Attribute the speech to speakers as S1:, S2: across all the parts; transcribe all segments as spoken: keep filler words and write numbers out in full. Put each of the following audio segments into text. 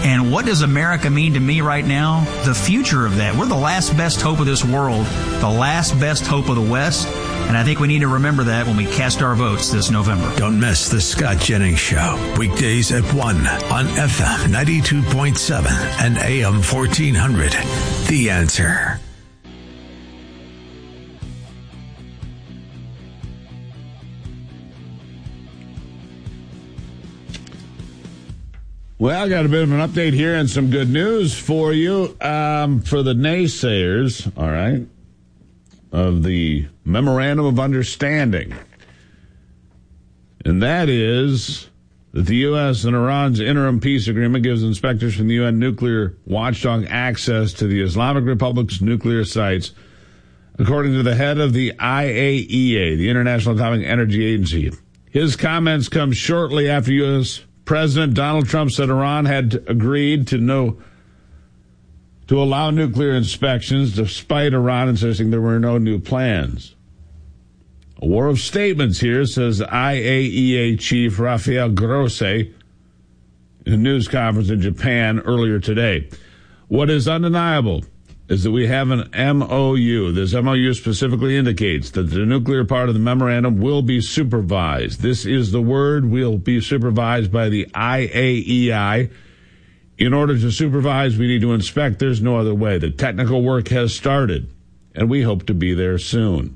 S1: And what does America mean to me right now? The future of that. We're the last best hope of this world, the last best hope of the West, and I think we need to remember that when we cast our votes this November.
S2: Don't miss the Scott Jennings Show, weekdays at one on F M ninety-two point seven and A M fourteen hundred. The Answer.
S3: Well, I got a bit of an update here and some good news for you. Um, for the naysayers, all right, of the Memorandum of Understanding. And that is that the U S and Iran's interim peace agreement gives inspectors from the U N nuclear watchdog access to the Islamic Republic's nuclear sites, according to the head of the I A E A, the International Atomic Energy Agency. His comments come shortly after U S President Donald Trump said Iran had agreed to no to allow nuclear inspections, despite Iran insisting there were no new plans. A war of statements here, says I A E A chief Rafael Grossi in a news conference in Japan earlier today. What is undeniable is that we have an M O U. This M O U specifically indicates that the nuclear part of the memorandum will be supervised. This is the word, will be supervised by the I A E I. In order to supervise, we need to inspect. There's no other way. The technical work has started, and we hope to be there soon.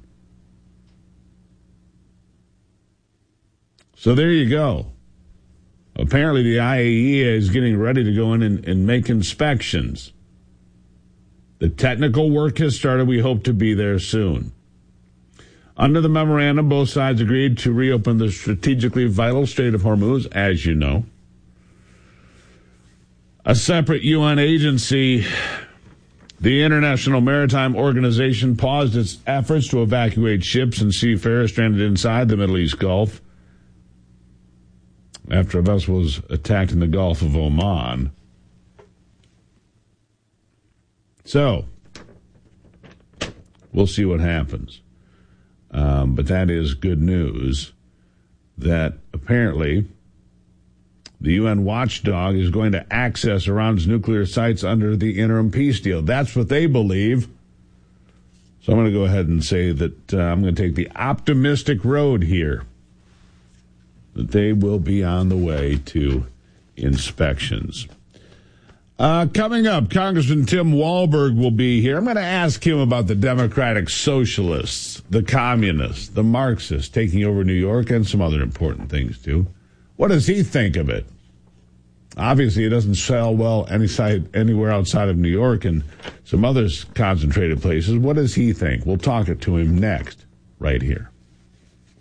S3: So there you go. Apparently the I A E A is getting ready to go in and, and make inspections. The technical work has started. We hope to be there soon. Under the memorandum, both sides agreed to reopen the strategically vital Strait of Hormuz, as you know. A separate U N agency, the International Maritime Organization, paused its efforts to evacuate ships and seafarers stranded inside the Middle East Gulf after a vessel was attacked in the Gulf of Oman. So, we'll see what happens. Um, but that is good news that apparently the U N watchdog is going to access Iran's nuclear sites under the interim peace deal. That's what they believe. So I'm going to go ahead and say that uh, I'm going to take the optimistic road here, that they will be on the way to inspections. Uh, coming up, Congressman Tim Walberg will be here. I'm going to ask him about the Democratic Socialists, the Communists, the Marxists taking over New York, and some other important things, too. What does he think of it? Obviously, it doesn't sell well any side, anywhere outside of New York and some other concentrated places. What does he think? We'll talk it to him next, right here.